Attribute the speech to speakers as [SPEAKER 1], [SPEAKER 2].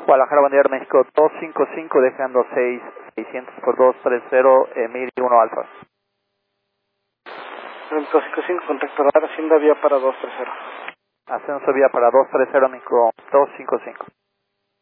[SPEAKER 1] Guadalajara, Bandera México 255, dejando 600 por 230, Emil 1 Alfa.
[SPEAKER 2] 255, contacto radar, Hacienda vía para 230.
[SPEAKER 1] Ascenso vía para 230, México 255.